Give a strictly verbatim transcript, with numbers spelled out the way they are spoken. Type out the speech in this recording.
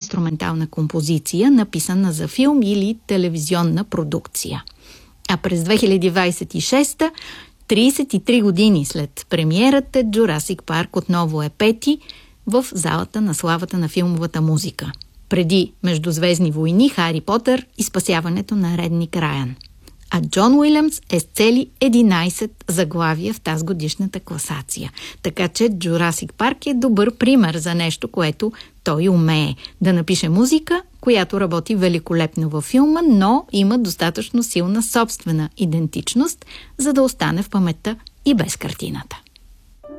инструментална композиция, написана за филм или телевизионна продукция. А през две хиляди двадесет и шеста, тридесет и три години след премиерата, Джурасик Парк отново е пети в залата на славата на филмовата музика. Преди Междузвездни войни, Хари Потър и спасяването на редник Райан. А Джон Уилямс е с цели единадесет заглавия в тази годишната класация. Така че Джурасик Парк е добър пример за нещо, което той умее. Да напише музика, която работи великолепно във филма, но има достатъчно силна собствена идентичност, за да остане в паметта и без картината.